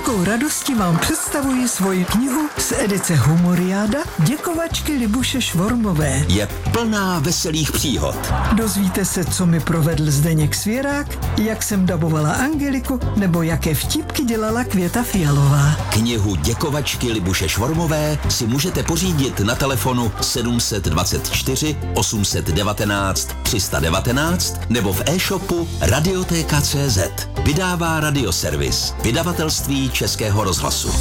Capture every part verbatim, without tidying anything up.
velkou radostí vám představuji svoji knihu z edice Humoriáda Děkovačky Libuše Švormové. Je plná veselých příhod. Dozvíte se, co mi provedl Zdeněk Svěrák, jak jsem dabovala Angeliku, nebo jaké vtipky dělala Květa Fialová. Knihu Děkovačky Libuše Švormové si můžete pořídit na telefonu sedm dvacet čtyři osm devatenáct tři sta devatenáct nebo v e-shopu Radioteka tečka cé zet. Vydává Radioservis, vydavatelství Českého rozhlasu.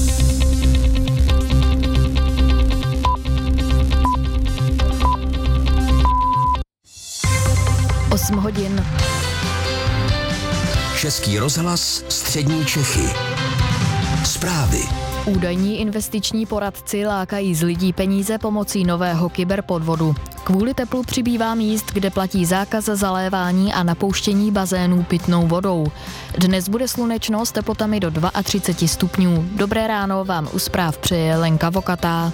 osm hodin. Český rozhlas, střední Čechy. Zprávy. Údajní investiční poradci lákají z lidí peníze pomocí nového kyberpodvodu. Kvůli teplu přibývá míst, kde platí zákaz zalévání a napouštění bazénů pitnou vodou. Dnes bude slunečno s teplotami do třicet dva stupňů. Dobré ráno vám u zpráv přeje Lenka Vokatá.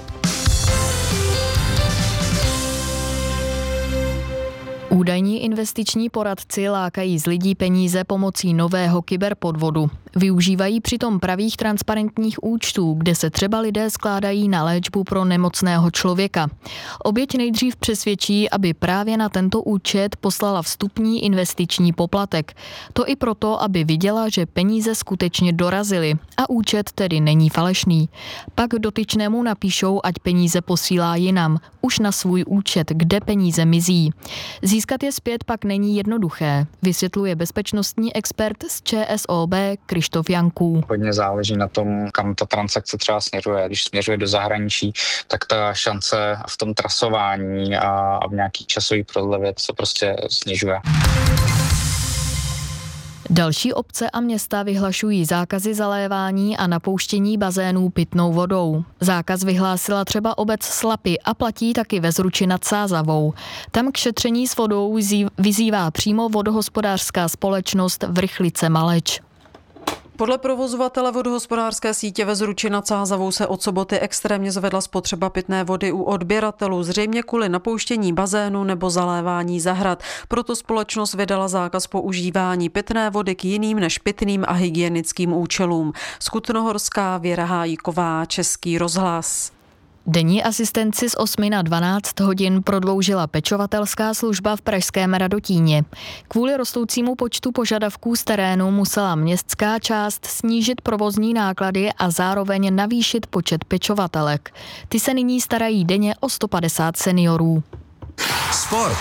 Údajní investiční poradci lákají z lidí peníze pomocí nového kyberpodvodu. Využívají přitom pravých transparentních účtů, kde se třeba lidé skládají na léčbu pro nemocného člověka. Oběť nejdřív přesvědčí, aby právě na tento účet poslala vstupní investiční poplatek. To i proto, aby viděla, že peníze skutečně dorazily a účet tedy není falešný. Pak dotyčnému napíšou, ať peníze posílá jinam, už na svůj účet, kde peníze mizí. Získat je zpět pak není jednoduché, vysvětluje bezpečnostní expert z ČSOB Krištof Janků. Hodně záleží na tom, kam ta transakce třeba směřuje. Když směřuje do zahraničí, tak ta šance v tom trasování a, a v nějaký časový prodlevě se prostě snižuje. Další obce a města vyhlašují zákazy zalévání a napouštění bazénů pitnou vodou. Zákaz vyhlásila třeba obec Slapy a platí taky ve Zruči nad Sázavou. Tam k šetření s vodou vyzývá přímo vodohospodářská společnost Vrchlice Maleč. Podle provozovatele vodohospodářské sítě ve Zruči nad Sázavou se od soboty extrémně zvedla spotřeba pitné vody u odběratelů, zřejmě kvůli napouštění bazénu nebo zalévání zahrad. Proto společnost vydala zákaz používání pitné vody k jiným než pitným a hygienickým účelům. Z Kutnohorská, Věra Hájíková, Český rozhlas. Denní asistenci z osmi na dvanáct hodin prodloužila pečovatelská služba v pražském Radotíně. Kvůli rostoucímu počtu požadavků z terénu musela městská část snížit provozní náklady a zároveň navýšit počet pečovatelek. Ty se nyní starají denně o sto padesát seniorů. Sport.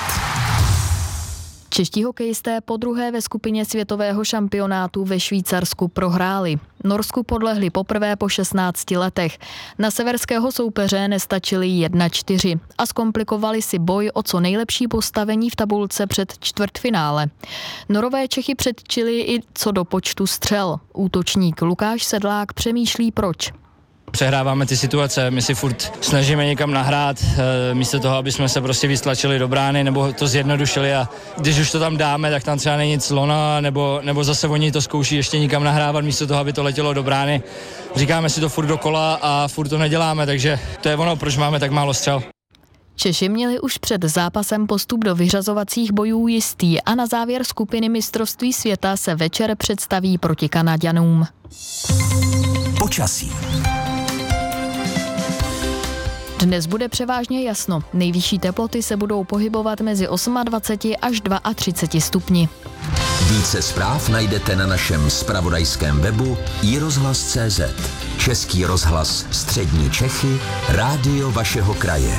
Čeští hokejisté podruhé ve skupině světového šampionátu ve Švýcarsku prohráli. Norsku podlehli poprvé po šestnácti letech. Na severského soupeře nestačili jedna čtyři a zkomplikovali si boj o co nejlepší postavení v tabulce před čtvrtfinále. Norové Čechy předčili i co do počtu střel. Útočník Lukáš Sedlák přemýšlí proč. Přehráváme ty situace, my si furt snažíme někam nahrát, e, místo toho, aby jsme se prostě vystlačili do brány nebo to zjednodušili a když už to tam dáme, tak tam třeba není nic lona, nebo, nebo zase oni to zkouší ještě někam nahrávat, místo toho, aby to letělo do brány. Říkáme si to furt dokola a furt to neděláme, takže to je ono, proč máme tak málo střel. Češi měli už před zápasem postup do vyřazovacích bojů jistý a na závěr skupiny mistrovství světa se večer představí proti Kanaďanům. Počasí. Dnes bude převážně jasno. Nejvyšší teploty se budou pohybovat mezi dvaceti osmi až třiceti dvěma stupni. Více zpráv najdete na našem zpravodajském webu i rozhlas tečka cé zet. Český rozhlas, střední Čechy, rádio vašeho kraje.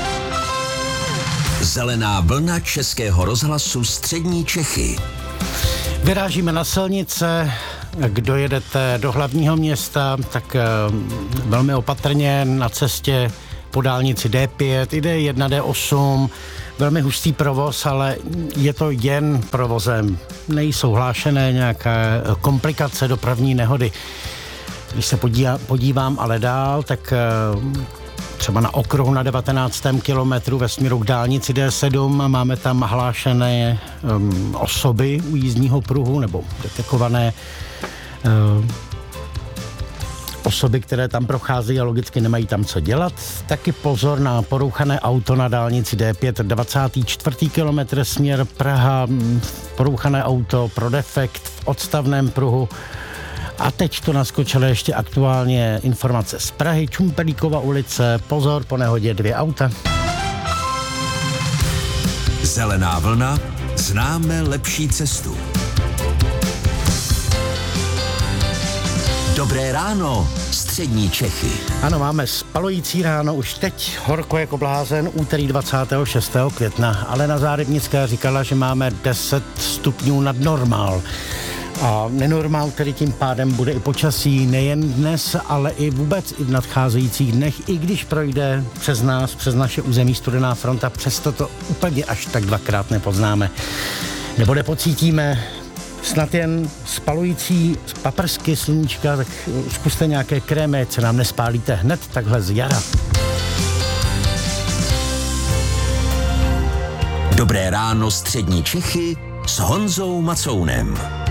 Zelená vlna Českého rozhlasu, střední Čechy. Vyrážíme na silnice. Kdo jedete do hlavního města, tak velmi opatrně na cestě po dálnici dé pět, i dé jedna, dé osm, velmi hustý provoz, ale je to jen provozem. Nejsou hlášené nějaké komplikace, dopravní nehody. Když se podívám, podívám ale dál, tak třeba na okruhu na devatenáctém kilometru ve směru k dálnici dé sedm máme tam hlášené um, osoby u jízdního pruhu nebo detekované uh, osoby, které tam procházejí a logicky nemají tam co dělat. Taky pozor na porouchané auto na dálnici dé pět, dvacátý čtvrtý kilometr směr Praha, porouchané auto pro defekt v odstavném pruhu. A teď to naskočilo ještě aktuálně informace z Prahy, Čumpelíkova ulice, pozor, po nehodě dvě auta. Zelená vlna, známe lepší cestu. Dobré ráno, střední Čechy. Ano, máme spalující ráno, už teď horko jako blázen, úterý dvacátého šestého května, ale na Zárybnické říkala, že máme deset stupňů nad normál. A nenormál, který tím pádem bude i počasí nejen dnes, ale i vůbec i v nadcházejících dnech, i když projde přes nás, přes naše území studená fronta, přesto to úplně až tak dvakrát nepoznáme. Nebo nepocítíme, snad jen spalující paprsky sluníčka, tak zkuste nějaké krémy, ať se nám nespálíte hned takhle z jara. Dobré ráno, střední Čechy s Honzou Macounem.